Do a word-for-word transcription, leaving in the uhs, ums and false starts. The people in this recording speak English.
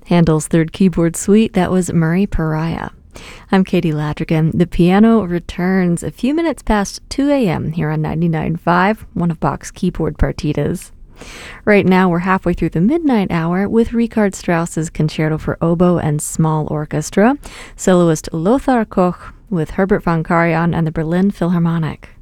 Handel's Third Keyboard Suite, that was Murray Pariah. I'm Katie Ladrigan. The piano returns a few minutes past two a.m. here on ninety-nine point five, one of Bach's keyboard partitas. Right now, we're halfway through the midnight hour with Richard Strauss's Concerto for Oboe and Small Orchestra, soloist Lothar Koch with Herbert von Karajan and the Berlin Philharmonic.